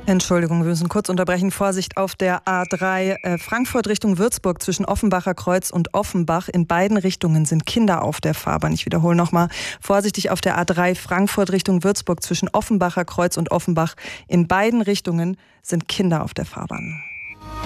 Entschuldigung, wir müssen kurz unterbrechen. Vorsicht auf der A3 Frankfurt Richtung Würzburg zwischen Offenbacher Kreuz und Offenbach. In beiden Richtungen sind Kinder auf der Fahrbahn. Ich wiederhole nochmal. Vorsichtig auf der A3 Frankfurt Richtung Würzburg zwischen Offenbacher Kreuz und Offenbach. In beiden Richtungen sind Kinder auf der Fahrbahn.